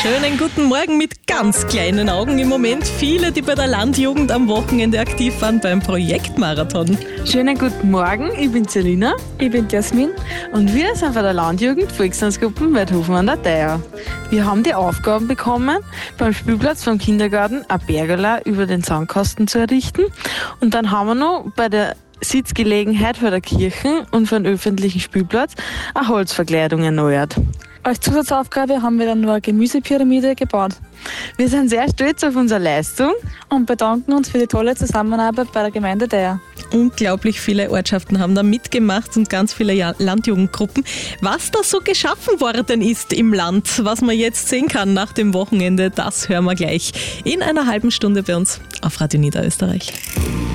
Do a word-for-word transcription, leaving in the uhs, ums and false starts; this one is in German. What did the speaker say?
Schönen guten Morgen mit ganz kleinen Augen im Moment. Viele, die bei der Landjugend am Wochenende aktiv waren beim Projektmarathon. Schönen guten Morgen, ich bin Selina. Ich bin Jasmin. Und wir sind von der Landjugend Volkstanzgruppen Weidhofen an der Theier. Wir haben die Aufgaben bekommen, beim Spielplatz vom Kindergarten ein Pergola über den Sandkasten zu errichten. Und dann haben wir noch bei der Sitzgelegenheit vor der Kirche und für den öffentlichen Spielplatz eine Holzverkleidung erneuert. Als Zusatzaufgabe haben wir dann nur eine Gemüsepyramide gebaut. Wir sind sehr stolz auf unsere Leistung und bedanken uns für die tolle Zusammenarbeit bei der Gemeinde Theier. Unglaublich viele Ortschaften haben da mitgemacht und ganz viele Ja- Landjugendgruppen. Was da so geschaffen worden ist im Land, was man jetzt sehen kann nach dem Wochenende, das hören wir gleich in einer halben Stunde bei uns auf Radio Niederösterreich.